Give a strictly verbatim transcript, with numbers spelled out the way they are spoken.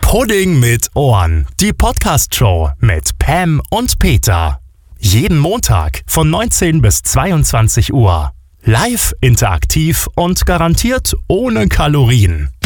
Pudding mit Ohren, die Podcast-Show mit Pam und Peter. Jeden Montag von neunzehn bis zweiundzwanzig Uhr. Live, interaktiv und garantiert ohne Kalorien.